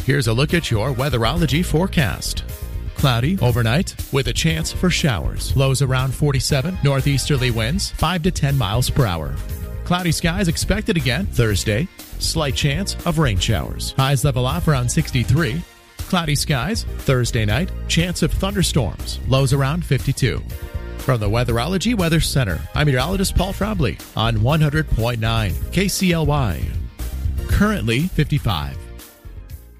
Here's a look at your weatherology forecast. Cloudy overnight with a chance for showers. Lows around 47. Northeasterly winds 5 to 10 miles per hour. Cloudy skies expected again Thursday. Slight chance of rain showers. Highs level off around 63. Cloudy skies Thursday night. Chance of thunderstorms. Lows around 52. From the Weatherology Weather Center, I'm meteorologist Paul Trombley on 100.9 KCLY. Currently 55.